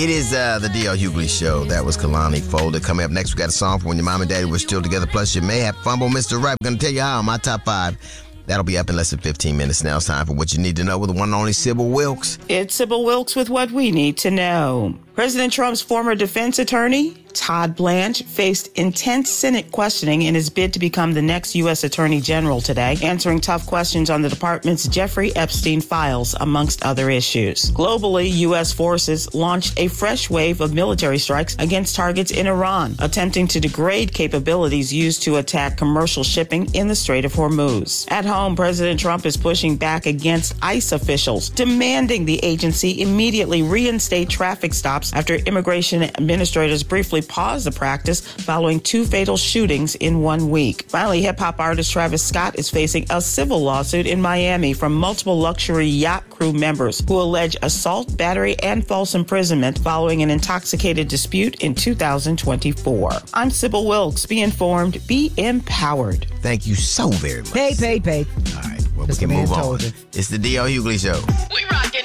It is the D.L. Hughley Show. That was Kalani Folder. Coming up next, we got a song for when your mom and daddy were still together. Plus, you may have fumble Mr. Right. We're going to tell you how on my top 5. That'll be up in less than 15 minutes. Now it's time for what you need to know with the one and only Sybil Wilkes. It's Sybil Wilkes with what we need to know. President Trump's former defense attorney, Todd Blanche, faced intense Senate questioning in his bid to become the next U.S. Attorney General today, answering tough questions on the department's Jeffrey Epstein files, amongst other issues. Globally, U.S. forces launched a fresh wave of military strikes against targets in Iran, attempting to degrade capabilities used to attack commercial shipping in the Strait of Hormuz. At home, President Trump is pushing back against ICE officials, demanding the agency immediately reinstate traffic stops after immigration administrators briefly paused the practice following 2 fatal shootings in 1 week. Finally, hip-hop artist Travis Scott is facing a civil lawsuit in Miami from multiple luxury yacht crew members who allege assault, battery, and false imprisonment following an intoxicated dispute in 2024. I'm Sybil Wilkes. Be informed, be empowered. Thank you so very much. Pay. All right, well, we can move on. It's the D.L. Hughley Show. We ride.